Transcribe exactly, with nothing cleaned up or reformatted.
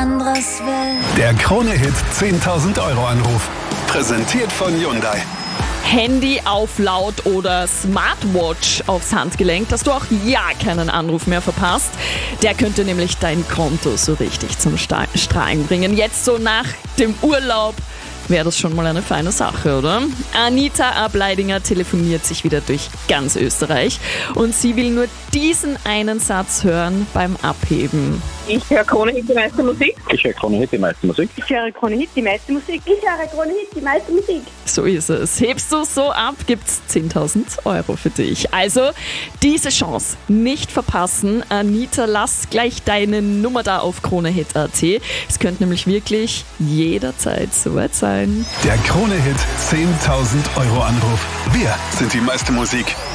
anderes will. Der Krone-Hit zehntausend Euro Anruf. Präsentiert von Hyundai. Handy auf laut oder Smartwatch aufs Handgelenk, dass du auch ja keinen Anruf mehr verpasst. Der könnte nämlich dein Konto so richtig zum Strahlen bringen. Jetzt so nach dem Urlaub wäre das schon mal eine feine Sache, oder? Anita Ableidinger telefoniert sich wieder durch ganz Österreich und sie will nur diesen einen Satz hören beim Abheben. Ich höre Krone-Hit, die meiste Musik. Ich höre Krone-Hit, die meiste Musik. Ich höre Krone-Hit, die meiste Musik. Ich höre Krone-Hit, die meiste Musik. So ist es. Hebst du so ab, gibt's zehntausend Euro für dich. Also diese Chance nicht verpassen. Anita, lass gleich deine Nummer da auf Krone-Hit punkt at. Es könnte nämlich wirklich jederzeit soweit sein. Der Krone-Hit zehntausend Euro Anruf. Wir sind die meiste Musik.